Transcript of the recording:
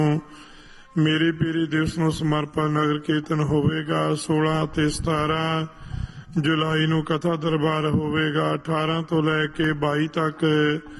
ਮੇਰੇ ਪੀਰੀ ਦਿਵਸ ਨੂੰ ਸਮਰਪਣ ਨਗਰ ਕੀਰਤਨ ਹੋਵੇਗਾ। 16 ਅਤੇ 17 ਜੁਲਾਈ ਨੂੰ ਕਥਾ ਦਰਬਾਰ ਹੋਵੇਗਾ। 18 ਤੋਂ ਲੈ ਕੇ 22 ਤੱਕ